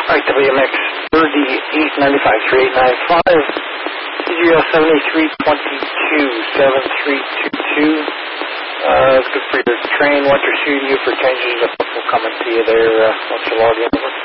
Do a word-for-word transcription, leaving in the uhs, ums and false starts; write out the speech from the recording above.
All right, W M X thirty East ninety-five three eight nine five. C G L seventy-three twenty-two seven three two two. Uh, it's good for your train. Once you're C U for changes, we'll come and see you there uh, once you log in.